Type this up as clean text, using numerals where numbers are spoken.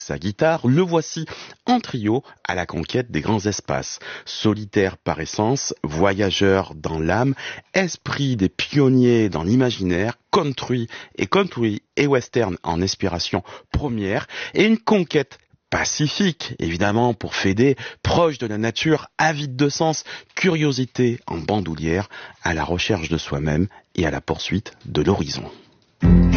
sa guitare, le voici en trio à la conquête des grands espaces. Solitaire par essence, voyageur dans l'âme, esprit des pionniers dans l'imaginaire, country et western en inspiration première, et une conquête pacifique, évidemment, pour Fédé, proche de la nature, avide de sens, curiosité en bandoulière, à la recherche de soi-même et à la poursuite de l'horizon.